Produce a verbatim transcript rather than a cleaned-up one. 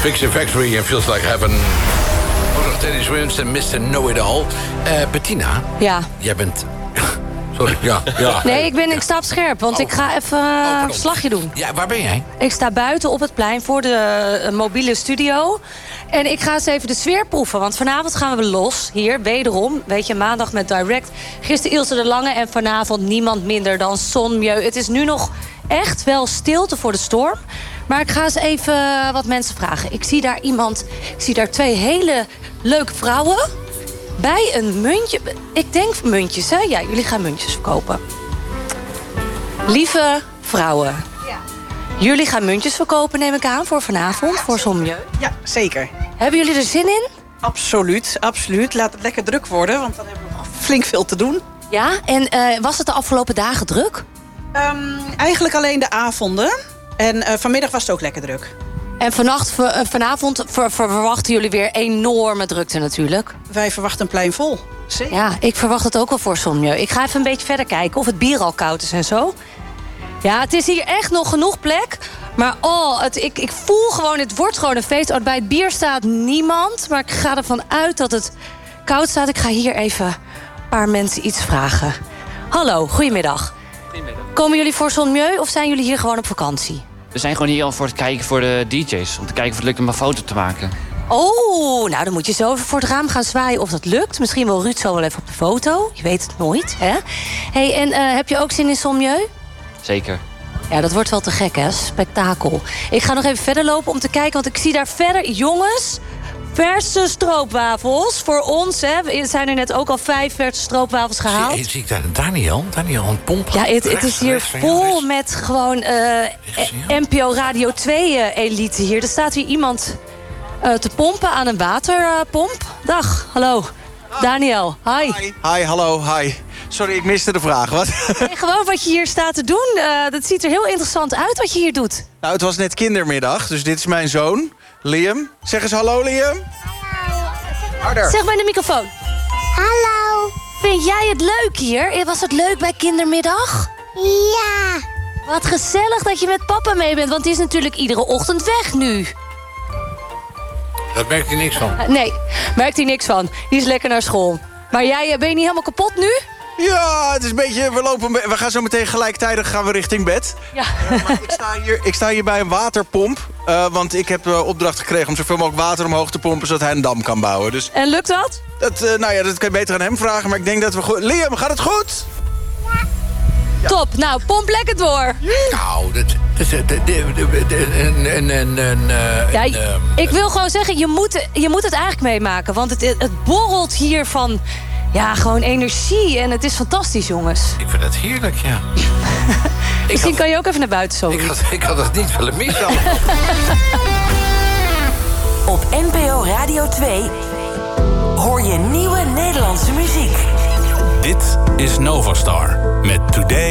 Fiction Factory en Feels Like Heaven. Ook nog Teddy Swims en mister Know-It-All. Uh, Bettina. Ja. Jij bent... Sorry, ja. ja. Nee, ik, ben, ik sta op scherp, want oh. ik ga even uh, een slagje doen. Ja, waar ben jij? Ik sta buiten op het plein voor de uh, mobiele studio. En ik ga eens even de sfeer proeven. Want vanavond gaan we los, hier, wederom. Weet je, maandag met Direct. Gisteren Ilse de Lange en vanavond niemand minder dan Son Mieu. Het is nu nog echt wel stilte voor de storm. Maar ik ga eens even wat mensen vragen. Ik zie daar iemand, ik zie daar twee hele leuke vrouwen... bij een muntje. Ik denk muntjes, hè? Ja, jullie gaan muntjes verkopen. Lieve vrouwen. Ja. Jullie gaan muntjes verkopen, neem ik aan, voor vanavond, voor Son Mieu. Ja, zeker. Hebben jullie er zin in? Absoluut, absoluut. Laat het lekker druk worden, want dan hebben we nog flink veel te doen. Ja, en uh, was het de afgelopen dagen druk? Um, eigenlijk alleen de avonden. En uh, vanmiddag was het ook lekker druk. En vannacht, uh, vanavond ver, ver, verwachten jullie weer enorme drukte natuurlijk. Wij verwachten een plein vol. Zeker. Ja, ik verwacht het ook wel voor Son Mieu. Ik ga even een beetje verder kijken of het bier al koud is en zo. Ja, het is hier echt nog genoeg plek. Maar oh, het, ik, ik voel gewoon, het wordt gewoon een feest. Bij het bier staat niemand. Maar ik ga ervan uit dat het koud staat. Ik ga hier even een paar mensen iets vragen. Hallo, goedemiddag. Goedemiddag. Komen jullie voor Son Mieu of zijn jullie hier gewoon op vakantie? We zijn gewoon hier al voor het kijken voor de D J's. Om te kijken of het lukt om een foto te maken. Oh, nou dan moet je zo even voor het raam gaan zwaaien of dat lukt. Misschien wil Ruud zo wel even op de foto. Je weet het nooit, hè? Hey, en uh, heb je ook zin in Son Mieu? Zeker. Ja, dat wordt wel te gek, hè? Spektakel. Ik ga nog even verder lopen om te kijken, want ik zie daar verder... Jongens, verse stroopwafels voor ons, hè? Er zijn er net ook al vijf verse stroopwafels gehaald. Zie, zie ik daar Daniel? Daniel een pomp? Ja, het, het is hier vol met gewoon uh, N P O Radio twee-elite hier. Er staat hier iemand uh, te pompen aan een waterpomp. Dag, hallo. Daniel, hi. Hi, hi hallo, hi. Sorry, ik miste de vraag. Wat? Nee, gewoon wat je hier staat te doen. Uh, dat ziet er heel interessant uit wat je hier doet. Nou, het was net kindermiddag, dus dit is mijn zoon, Liam. Zeg eens hallo, Liam. Hallo. Harder. Zeg maar in de microfoon. Hallo. Vind jij het leuk hier? Was het leuk bij kindermiddag? Ja. Wat gezellig dat je met papa mee bent, want die is natuurlijk iedere ochtend weg nu. Daar merkt hij niks van. Uh, nee, merkt hij niks van. Die is lekker naar school. Maar jij, ben je niet helemaal kapot nu? Ja, het is een beetje... We, lopen, we gaan zo meteen gelijktijdig gaan we richting bed. Ja. Uh, maar ik, sta hier, ik sta hier bij een waterpomp. Uh, want ik heb uh, opdracht gekregen om zoveel mogelijk water omhoog te pompen... zodat hij een dam kan bouwen. Dus, en lukt dat? dat uh, nou ja, dat kan je beter aan hem vragen. Maar ik denk dat we goed... Liam, gaat het goed? Ja. Top. Nou, pomp lekker door. Nou, dat... Ja, ik wil gewoon zeggen, je moet, je moet het eigenlijk meemaken. Want het, het borrelt hier van... Ja, gewoon energie. En het is fantastisch, jongens. Ik vind het heerlijk, ja. Misschien had, kan je ook even naar buiten zo. Ik had, ik had het niet willen missen. Op N P O Radio twee hoor je nieuwe Nederlandse muziek. Dit is Novastar met Today